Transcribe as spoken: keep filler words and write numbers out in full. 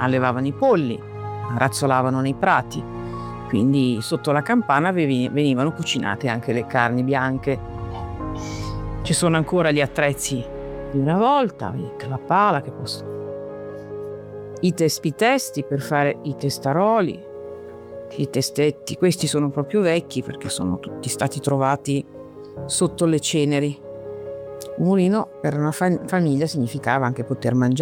allevavano i polli, razzolavano nei prati, quindi sotto la campana avevi- venivano cucinate anche le carni bianche. Ci sono ancora gli attrezzi di una volta, anche la pala che posso, i tespitesti per fare i testaroli, i testetti. Questi sono proprio vecchi perché sono tutti stati trovati sotto le ceneri. Un mulino per una fa- famiglia significava anche poter mangiare